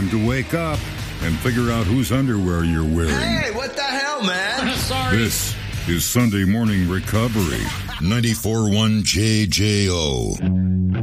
time to wake up and figure out whose underwear you're wearing. Hey, what the hell, man? Sorry. This is Sunday Morning Recovery. 94.1 JJO.